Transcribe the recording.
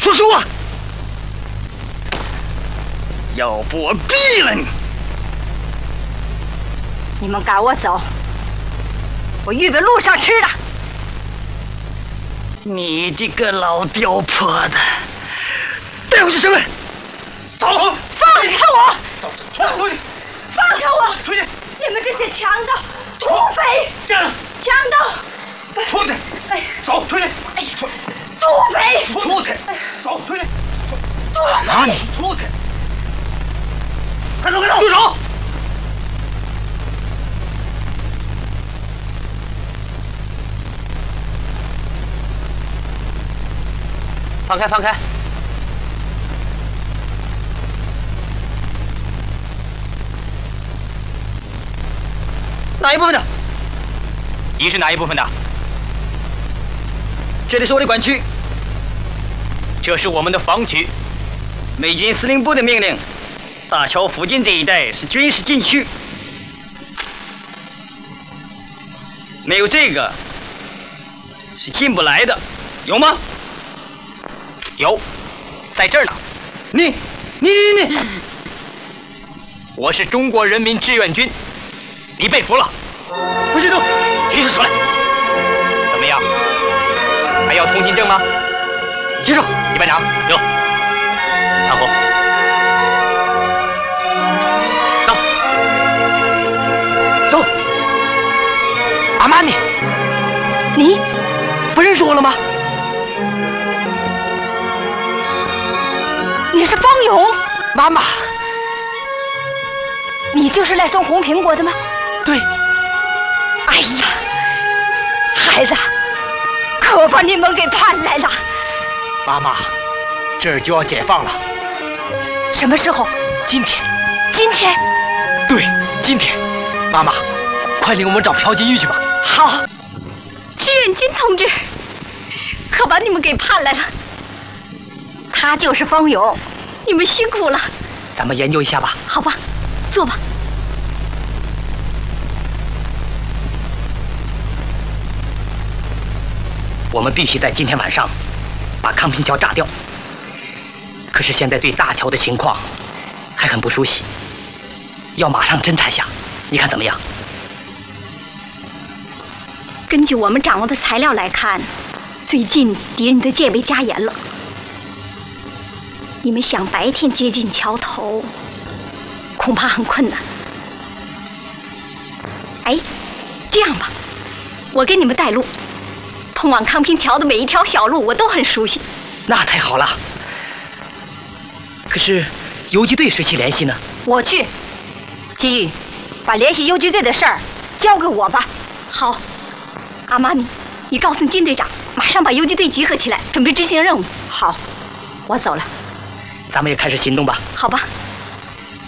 说实话，要不我毙了你！ 你们赶我走，我预备路上吃的。 你这个老刁婆子，带回去审问。走， 放开我！ 出去！ 放开我！ 出去！ 你们这些强盗、土匪！ 站着！ 强盗！ 出去！ 哎， 走，出去！ 哎， 出！ 土匪！ 出去！走，出去！ 土哪里？出去！快走，快走！住手！ 放开，放开！ 哪一部分的？ 你是哪一部分的？ 这里是我的管区， 这是我们的防区。 美军司令部的命令，大桥附近这一带是军事禁区，没有这个是进不来的，有吗？ 有，在这儿呢。 你， 我是中国人民志愿军，你被俘了。 不许动！ 举起手来。怎么样？还要通行证吗？ 举手！ 李班长，有。看护。走。 走。 阿玛尼， 你不认识我了吗？ 你是方勇， 妈妈。 你就是来送红苹果的吗？ 对。 哎呀，孩子，可把你们给盼来了。 妈妈，这儿就要解放了。 什么时候？ 今天。 今天？ 对，今天。妈妈，快领我们找朴金玉去吧。 好，志愿军同志，可把你们给盼来了。他就是方勇，你们辛苦了。 咱们研究一下吧。 好吧，坐吧。 我们必须在今天晚上把康平桥炸掉。可是现在对大桥的情况还很不熟悉，要马上侦查下，你看怎么样？ 根据我们掌握的材料来看，最近敌人的戒备加严了。你们想白天接近桥头，恐怕很困难。哎，这样吧，我给你们带路。通往康平桥的每一条小路，我都很熟悉。 那太好了。可是游击队谁去联系呢？ 我去。金玉，把联系游击队的事儿交给我吧。好。阿玛尼，你告诉金队长，马上把游击队集合起来，准备执行任务。好，我走了。 咱们也开始行动吧。 好吧。